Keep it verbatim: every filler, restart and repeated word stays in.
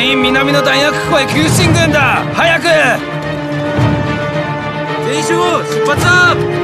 全員南の弾薬庫へ急進軍だ。早く。全員集合、出発だ。